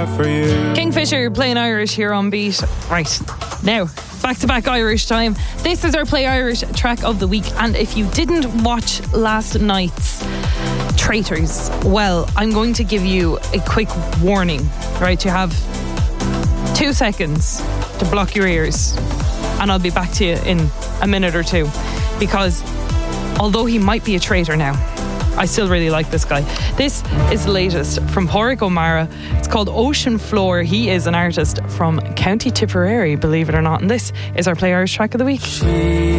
for you. Kingfisher playing Irish here on Beat. Right, now, back-to-back Irish time. This is our Play Irish track of the week, and if you didn't watch last night's Traitors, well, I'm going to give you a quick warning. Right, you have 2 seconds to block your ears, and I'll be back to you in a minute or two, because although he might be a traitor now, I still really like this guy. This is the latest from Pádraig O'Meara. It's called Ocean Floor. He is an artist from County Tipperary, believe it or not, and this is our Play Irish track of the week.